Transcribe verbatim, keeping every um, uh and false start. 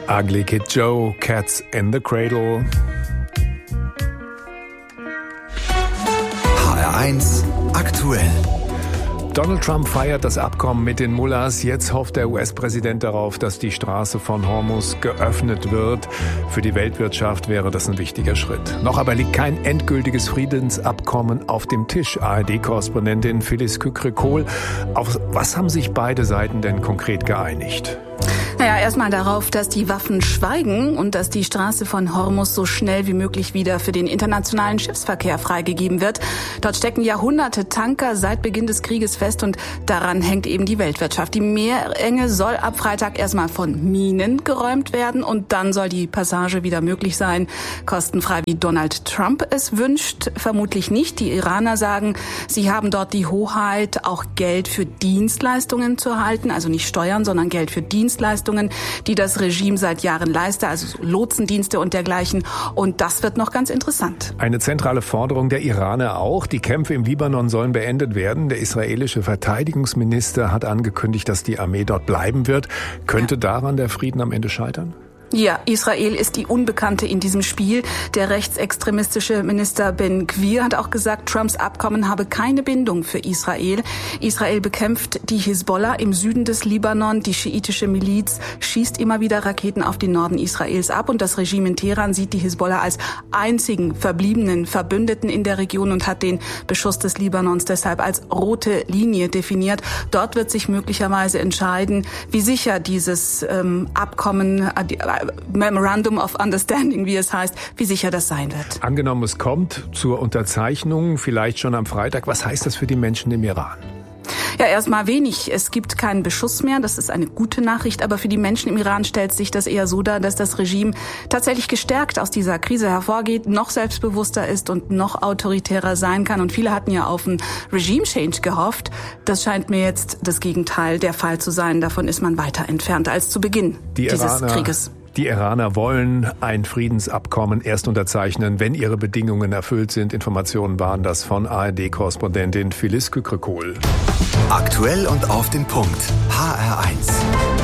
Ugly Kid Joe, Cats in the Cradle. H R eins aktuell. Donald Trump feiert das Abkommen mit den Mullahs. Jetzt hofft der U S-Präsident darauf, dass die Straße von Hormuz geöffnet wird. Für die Weltwirtschaft wäre das ein wichtiger Schritt. Noch aber liegt kein endgültiges Friedensabkommen auf dem Tisch. A R D-Korrespondentin Phyllis Kükrek-Kohl. Auf was haben sich beide Seiten denn konkret geeinigt? Naja, erstmal darauf, dass die Waffen schweigen und dass die Straße von Hormuz so schnell wie möglich wieder für den internationalen Schiffsverkehr freigegeben wird. Dort stecken Jahrhunderte Tanker seit Beginn des Krieges fest und daran hängt eben die Weltwirtschaft. Die Meerenge soll ab Freitag erstmal von Minen geräumt werden und dann soll die Passage wieder möglich sein. Kostenfrei, wie Donald Trump es wünscht, vermutlich nicht. Die Iraner sagen, sie haben dort die Hoheit, auch Geld für Dienstleistungen zu erhalten, also nicht Steuern, sondern Geld für Dienstleistungen, die das Regime seit Jahren leistet, also Lotsendienste und dergleichen. Und das wird noch ganz interessant. Eine zentrale Forderung der Iraner auch. Die Kämpfe im Libanon sollen beendet werden. Der israelische Verteidigungsminister hat angekündigt, dass die Armee dort bleiben wird. Könnte ja. daran der Frieden am Ende scheitern? Ja, Israel ist die Unbekannte in diesem Spiel. Der rechtsextremistische Minister Ben Gvir hat auch gesagt, Trumps Abkommen habe keine Bindung für Israel. Israel bekämpft die Hisbollah im Süden des Libanon. Die schiitische Miliz schießt immer wieder Raketen auf den Norden Israels ab. Und das Regime in Teheran sieht die Hisbollah als einzigen verbliebenen Verbündeten in der Region und hat den Beschuss des Libanons deshalb als rote Linie definiert. Dort wird sich möglicherweise entscheiden, wie sicher dieses ähm, Abkommen, äh, Memorandum of Understanding, wie es heißt, wie sicher das sein wird. Angenommen, es kommt zur Unterzeichnung, vielleicht schon am Freitag. Was heißt das für die Menschen im Iran? Ja, erstmal wenig. Es gibt keinen Beschuss mehr. Das ist eine gute Nachricht. Aber für die Menschen im Iran stellt sich das eher so dar, dass das Regime tatsächlich gestärkt aus dieser Krise hervorgeht, noch selbstbewusster ist und noch autoritärer sein kann. Und viele hatten ja auf einen Regime-Change gehofft. Das scheint mir jetzt das Gegenteil der Fall zu sein. Davon ist man weiter entfernt als zu Beginn die dieses Iraner, Krieges. Die Iraner wollen ein Friedensabkommen erst unterzeichnen, wenn ihre Bedingungen erfüllt sind. Informationen waren das von A R D-Korrespondentin Phyllis Kükrek-Kohl. Aktuell und auf den Punkt. H R eins.